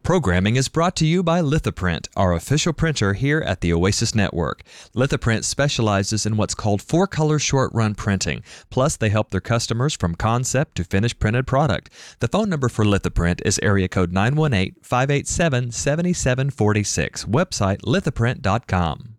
Programming is brought to you by Lithoprint, our official printer here at the Oasis Network. Lithoprint specializes in what's called 4-color short-run printing. Plus, they help their customers from concept to finished printed product. The phone number for Lithoprint is area code 918-587-7746. Website lithoprint.com.